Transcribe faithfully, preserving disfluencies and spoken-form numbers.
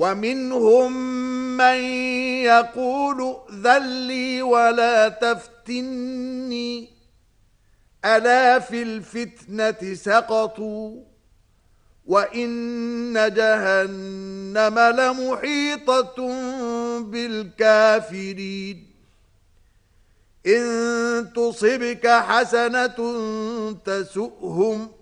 ومنهم من يقول ائذن لي ولا تفتني ألا في الفتنة سقطوا وإن جهنم لمحيطة بالكافرين إن تصبك حسنة تسؤهم